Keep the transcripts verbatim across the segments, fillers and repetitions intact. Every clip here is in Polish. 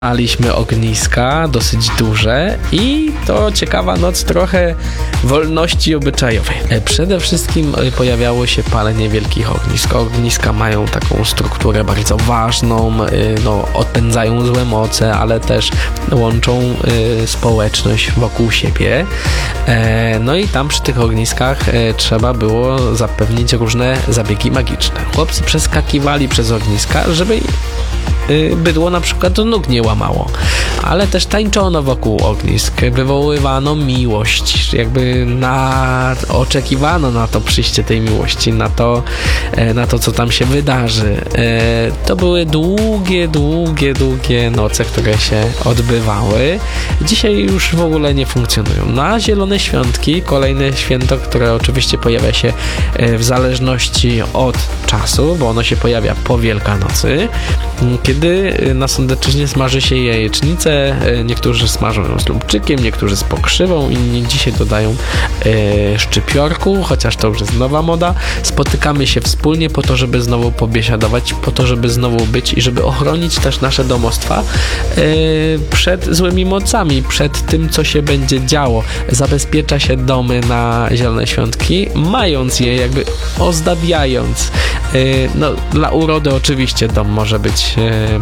Mieliśmy ogniska dosyć duże i to ciekawa noc, trochę wolności obyczajowej. Przede wszystkim pojawiało się palenie wielkich ognisk. Ogniska mają taką strukturę bardzo ważną, no, odpędzają złe moce, ale też łączą społeczność wokół siebie. No i tam przy tych ogniskach trzeba było zapewnić różne zabiegi magiczne. Chłopcy przeskakiwali przez ogniska, żeby bydło na przykład do nóg nie łamało, ale też tańczono wokół ognisk, wywoływano miłość, jakby na, oczekiwano na to przyjście tej miłości, na to, na to, co tam się wydarzy. To były długie, długie, długie noce, które się odbywały. Dzisiaj już w ogóle nie funkcjonują. Na Zielone Świątki, kolejne święto, które oczywiście pojawia się w zależności od czasu, bo ono się pojawia po Wielkanocy, kiedy na Sądecczyźnie smaży się jajecznicę, niektórzy smażą ją z lubczykiem, niektórzy z pokrzywą, inni dzisiaj dodają e, szczypiorku, chociaż to już jest nowa moda. Spotykamy się wspólnie po to, żeby znowu pobiesiadować, po to, żeby znowu być i żeby ochronić też nasze domostwa e, przed złymi mocami, przed tym, co się będzie działo. Zabezpiecza się domy na Zielone Świątki, mając je, jakby ozdabiając. E, no, dla urody oczywiście dom może być e,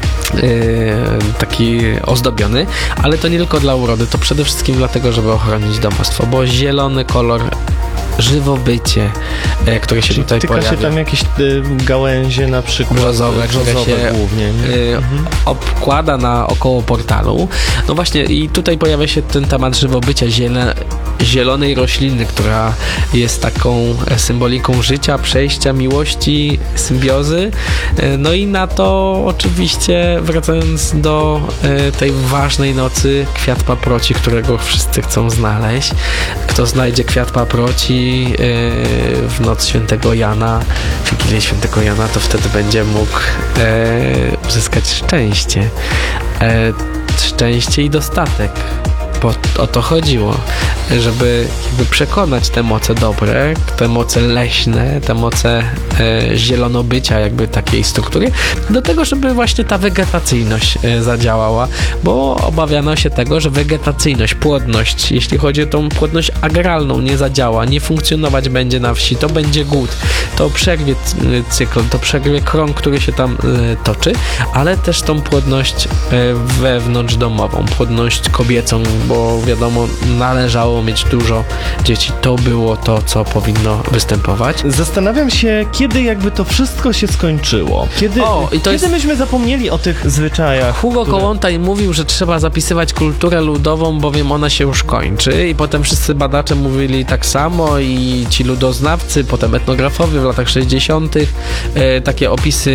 taki ozdobiony, ale to nie tylko dla urody, to przede wszystkim dlatego, żeby ochronić domostwo, bo zielony kolor, żywobycie, które się Czyli tutaj tyka pojawia. się tam jakieś y, gałęzie na przykład brzozowe, które brzozowe się głównie, y, mhm. obkłada na około portalu. No właśnie i tutaj pojawia się ten temat żywobycia, ziele, zielonej rośliny, która jest taką symboliką życia, przejścia, miłości, symbiozy. No i na to oczywiście, wracając do y, tej ważnej nocy, kwiat paproci, którego wszyscy chcą znaleźć. Kto znajdzie kwiat paproci w noc świętego Jana, w Wigilię świętego Jana, to wtedy będzie mógł e, uzyskać szczęście. E, szczęście i dostatek. Bo o to chodziło, żeby jakby przekonać te moce dobre, te moce leśne, te moce e, zielonobycia, jakby takiej struktury, do tego, żeby właśnie ta wegetacyjność e, zadziałała, bo obawiano się tego, że wegetacyjność, płodność, jeśli chodzi o tą płodność agralną, nie zadziała, nie funkcjonować będzie na wsi, to będzie głód, to przerwie cykl, to przerwie krąg, który się tam e, toczy, ale też tą płodność e, wewnątrzdomową, płodność kobiecą, bo wiadomo, należało mieć dużo dzieci. To było to, co powinno występować. Zastanawiam się, kiedy jakby to wszystko się skończyło. Kiedy, o, i to kiedy jest... myśmy zapomnieli o tych zwyczajach. Hugo które... Kołłątaj mówił, że trzeba zapisywać kulturę ludową, bowiem ona się już kończy i potem wszyscy badacze mówili tak samo i ci ludoznawcy, potem etnografowie w latach sześćdziesiątych e, takie opisy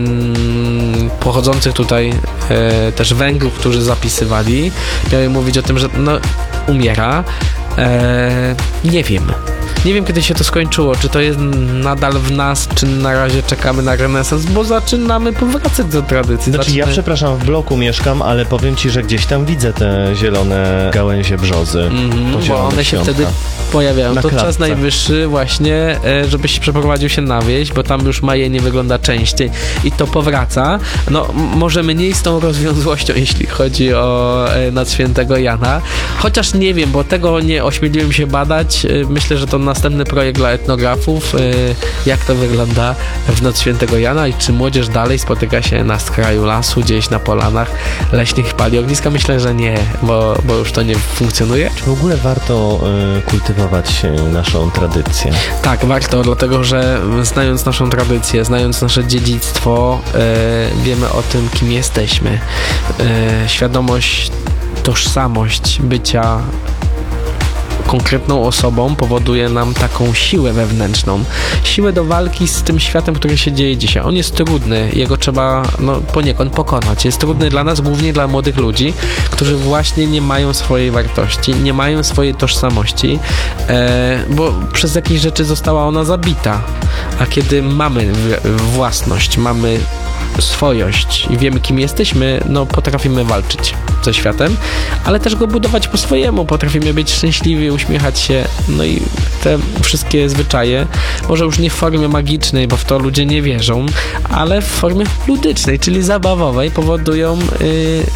mm, pochodzących tutaj e, też Węgrów, którzy zapisywali, miały mówić o tym, że no, umiera. Eee, nie wiem. Nie wiem, kiedy się to skończyło. Czy to jest nadal w nas, czy na razie czekamy na renesans, bo zaczynamy powracać do tradycji. Znaczy Zaczyna... ja przepraszam, w bloku mieszkam, ale powiem ci, że gdzieś tam widzę te zielone gałęzie brzozy. Mm-hmm, bo one się świątka. wtedy pojawiają. Na to klatce. Czas najwyższy właśnie, żebyś przeprowadził się na wieś, bo tam już majenie wygląda częściej i to powraca. No, może mniej z tą rozwiązłością, jeśli chodzi o Noc Świętego Jana. Chociaż nie wiem, bo tego nie ośmieliłem się badać. Myślę, że to następny projekt dla etnografów, jak to wygląda w Noc Świętego Jana i czy młodzież dalej spotyka się na skraju lasu, gdzieś na polanach leśnych, pali ogniska. Myślę, że nie, bo, bo już to nie funkcjonuje. Czy w ogóle warto y, kultywować naszą tradycję? Tak, warto, dlatego że znając naszą tradycję, znając nasze dziedzictwo, y, wiemy o tym, kim jesteśmy. Y, świadomość, tożsamość bycia konkretną osobą powoduje nam taką siłę wewnętrzną, siłę do walki z tym światem, który się dzieje dzisiaj. On jest trudny, jego trzeba no, poniekąd pokonać. Jest trudny dla nas, głównie dla młodych ludzi, którzy właśnie nie mają swojej wartości, nie mają swojej tożsamości, e, bo przez jakieś rzeczy została ona zabita. A kiedy mamy własność, mamy swojość i wiemy, kim jesteśmy, no potrafimy walczyć ze światem, ale też go budować po swojemu. Potrafimy być szczęśliwi, uśmiechać się, no i te wszystkie zwyczaje, może już nie w formie magicznej, bo w to ludzie nie wierzą, ale w formie ludycznej, czyli zabawowej, powodują yy,